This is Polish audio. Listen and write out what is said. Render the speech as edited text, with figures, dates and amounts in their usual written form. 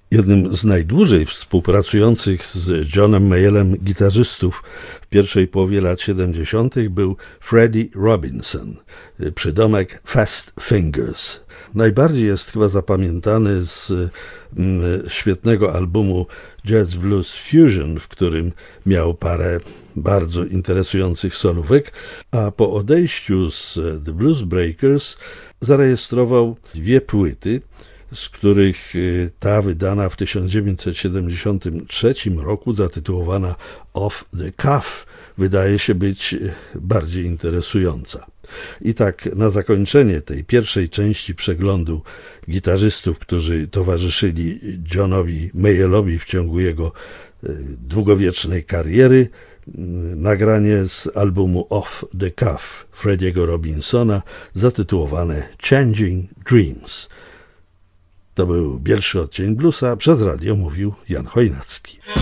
Jednym z najdłużej współpracujących z Johnem Mayallem gitarzystów w pierwszej połowie lat 70. był Freddie Robinson, przydomek Fast Fingers. Najbardziej jest chyba zapamiętany z świetnego albumu Jazz Blues Fusion, w którym miał parę bardzo interesujących solówek, a po odejściu z The Blues Breakers zarejestrował 2 płyty, z których ta wydana w 1973 roku, zatytułowana Off the Cuff, wydaje się być bardziej interesująca. I tak na zakończenie tej pierwszej części przeglądu gitarzystów, którzy towarzyszyli Johnowi Mayallowi w ciągu jego długowiecznej kariery, nagranie z albumu Off the Cuff Frediego Robinsona zatytułowane Changing Dreams. To był pierwszy odcień bluesa, przez radio mówił Jan Chojnacki.